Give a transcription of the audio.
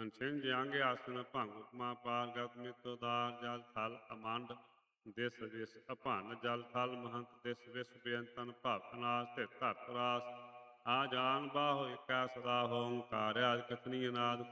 ਛਿੰਝ ਅੰਗ ਆਸਣ ਭੰਗ ਉਪਮਾ ਪਾਰ ਗਤ ਮਿਤੋਦਾਰ ਜਲ ਥਲ ਅਮੰਡ ਦਿਸ ਵਿਸ ਅਭੰਨ ਜਲ ਥਲ ਮਹੰਤ ਦਿਸ ਵਿਸ ਬੇਅੰਤਨ ਭਵ ਨਾਸ ਧਿਰ ਧਰਤ ਰਾਸ ਆ ਜਾਨ ਬਾਹੋ ਏਕੈ ਸਦਾ ਓੰਕਾਰ ਆਦਿ ਕਥਨੀ ਅਨਾਦ